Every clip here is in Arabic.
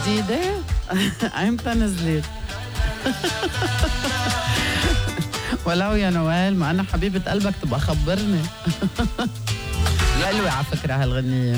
جديدة؟ ايمتى نزلت؟ ولو يا نوال ما أنا حبيبة قلبك تبقى خبرني. حلوة على فكرة هالغنية.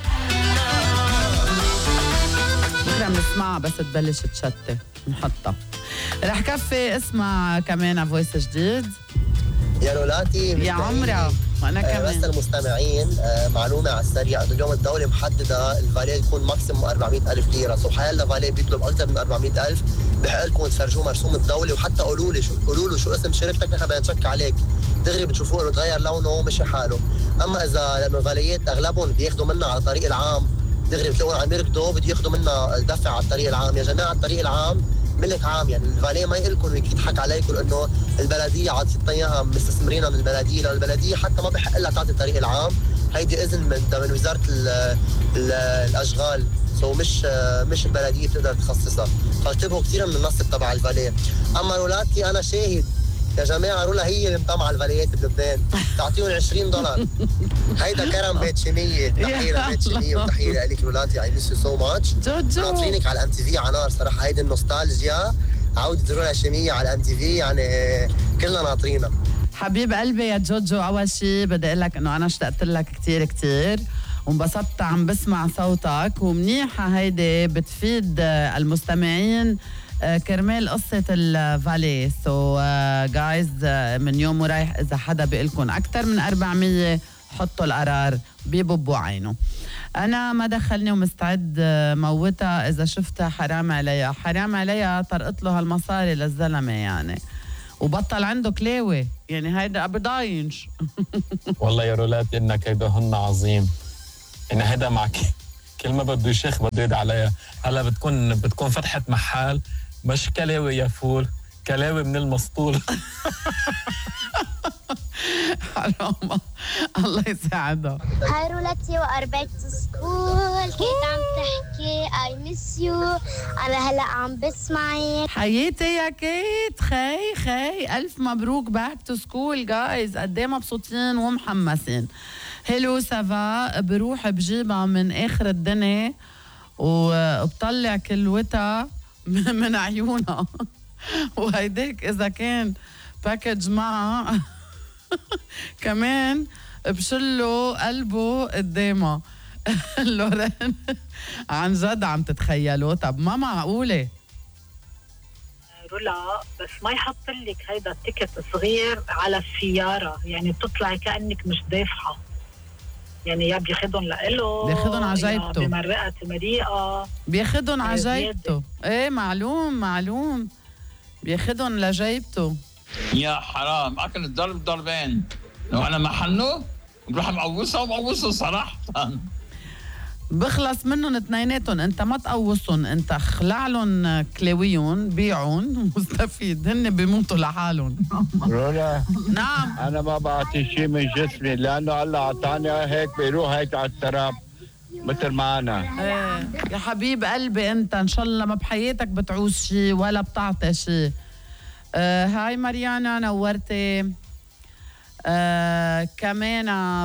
بكرة بنسمعها بس تبلش تشتي نحطها. رح كفي اسمع كمان فويس جديد. يا لولاتي يا عمرة وانا كمان بس المستمعين معلومه على السريع انه اليوم الدوله محدده الفاليه يكون ماكسيموم 400,000 ليره، سو حيلا فاليه بيطلب اكثر من 400,000 بحق لكم تفرجوه مرسوم الدوله، وحتى قولوا له شو اسم شركتك نحن بدنا نشك عليك دغري بتشوفوه انه تغير لونه ومشي حاله. اما اذا لانه الفاليات اغلبهم بياخذوا منها على الطريق العام دغري بتلاقوهم عم يركضوا بده ياخذوا منها دفع على الطريق العام. يا جماعه الطريق العام ملك عام، يعني الفاليه ما يقلكم يضحك عليكم انه البلديه عاد اياها مستثمرينها من البلديه، لو البلديه حتى ما بحق لها تعطي الطريق العام، هيدي اذن من وزاره الاشغال، سو مش البلديه بتقدر تخصصها، فانتبهوا كثير من النص تبع الفاليه. اما رولاتي انا شاهد يا جماعه، رولا هي اللي مطمعه الفاليات بلبنان، تعطيهم $20. هيدا كرم بيت شيميه، تحيه لبيت شيميه وتحيه لك رولاتي، اي ميس يو سو ماتش. ناطرينك على الام تي في على نار صراحه، هيدي النوستالجيا عوده رولا شيميه على الام تي في، يعني كلنا ناطرينها. حبيب قلبي يا جوجو، اول شيء بدي اقول لك انه انا اشتقت لك كثير كثير وانبسطت عم بسمع صوتك، ومنيحه هيدي بتفيد المستمعين كرمال قصة الفالي. سو جايز من يوم ورايح إذا حدا بيقلكن أكتر من 400 حطوا القرار بببو عينه. أنا ما دخلني ومستعد موتها إذا شفتها، حرام عليها حرام عليها، طرقت له هالمصاري للزلمة يعني، وبطل عنده كلاوي يعني، هيدا أبو ضاينش. والله يا رولات إنك هيدا هن عظيم، إن هيدا معك كل ما بده يشيخ بده يد عليها. هلا بتكون فتحة محل مش كلاوي يا فول، كلاوي من المسطول. حرام، الله يساعدها. هاي رولاتي وقربت سكول، كنت عم تحكي اي ميس يو، انا هلا عم بسمعك. حياتي يا كيت، خي الف مبروك باك تو سكول جايز، قد ايه مبسوطين ومحمسين. هلو سافا، بروح بجيبها من اخر الدنيا وبطلع كلوتها من عيونها، وهيديك اذا كان باكج معها كمان بشله قلبه قدامها. لورين عن جد عم تتخيلوا؟ طب ما معقوله رولا بس ما يحط لك هيدا التيكت صغير على السياره، يعني بتطلعي كانك مش دافعه، يعني يا بياخدهم لإله، بياخدهم على جيبته، بمرقه مريقه بياخدهم على جيبته. ايه معلوم بياخدهم لجيبته. يا حرام، اكل الضرب ضربين، لو انا محله بروح مقوصه صراحه. بخلص منهم اثنيناتهم، انت ما تقوصهم، انت خلع لهم كلاويهم، بيعهم مستفيد، هن بيموتوا لحالهم. رولا نعم، انا ما بعطي شيء من جسمي لانه الله اعطاني هيك، بيروح هيك على التراب مثل ما انا. ايه يا حبيب قلبي، انت ان شاء الله ما بحياتك بتعوز شيء ولا بتعطي شيء. هاي مريانا، نورتي. كمان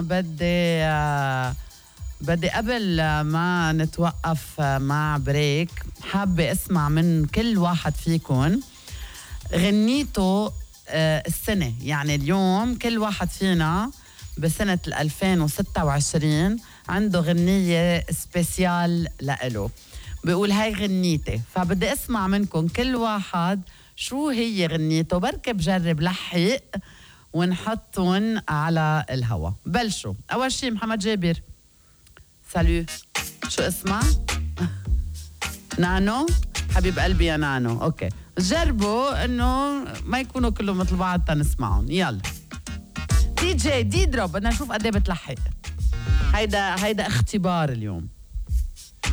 بدي قبل ما نتوقف مع بريك، حابة اسمع من كل واحد فيكم غنيته السنة، يعني اليوم كل واحد فينا بسنة 2026 عنده غنية سبيسيال لإله، بيقول هاي غنيتي، فبدي اسمع منكم كل واحد شو هي غنيته، بركي بجرب لحق ونحطهم على الهوا. بلشوا. أول شي محمد جابر، سالو، شو اسمها؟ نانو، حبيب قلبي يا نانو. اوكي، جربوا انه ما يكونوا كلهم مثل بعض تنسمعهم. يلا دي جي دي دروب، بدنا نشوف قد ايه بتلحق. هيدا اختبار اليوم.